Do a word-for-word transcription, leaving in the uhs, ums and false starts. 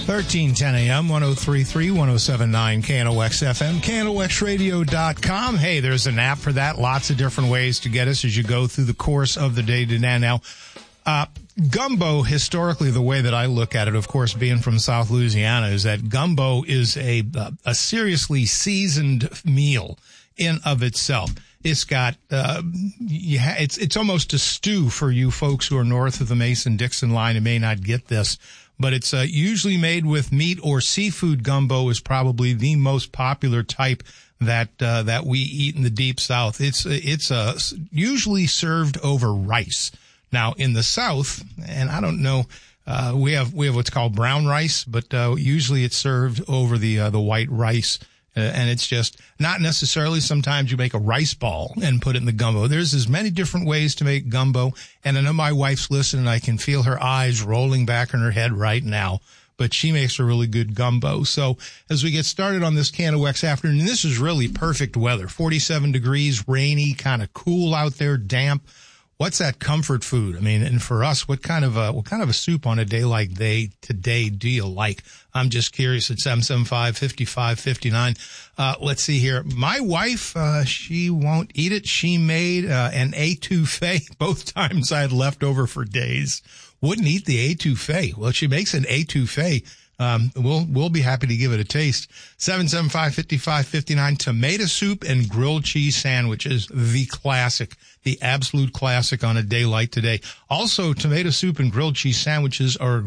thirteen ten a.m., one oh three point three, one oh seven point nine K N O X F M, K N O X radio dot com. Hey, there's an app for that. Lots of different ways to get us as you go through the course of the day today. Now, uh, gumbo, historically, the way that I look at it, of course, being from South Louisiana, is that gumbo is a, a seriously seasoned meal in of itself. It's got, uh, you ha- it's, it's almost a stew for you folks who are north of the Mason-Dixon line and may not get this. But it's uh, usually made with meat or seafood. Gumbo is probably the most popular type that uh, that we eat in the Deep South. It's it's uh, usually served over rice. Now in the South, and I don't know, uh, we have we have what's called brown rice, but uh, usually it's served over the uh, the white rice. Uh, and it's just not necessarily. Sometimes you make a rice ball and put it in the gumbo. There's as many different ways to make gumbo. And I know my wife's listening. I can feel her eyes rolling back in her head right now. But she makes a really good gumbo. So as we get started on this K N O X afternoon, this is really perfect weather. forty-seven degrees, rainy, kind of cool out there, damp. What's that comfort food? I mean, and for us, what kind of a, what kind of a soup on a day like they today do you like? I'm just curious at seven seven five, five five five nine. Uh, let's see here. My wife, uh, she won't eat it. She made, uh, an étouffée both times I had left over for days. Wouldn't eat the étouffée. Well, she makes an étouffée. Um, we'll, we'll be happy to give it a taste. seven seven five, five five five nine, tomato soup and grilled cheese sandwiches, the classic, the absolute classic on a day like today. Also, tomato soup and grilled cheese sandwiches are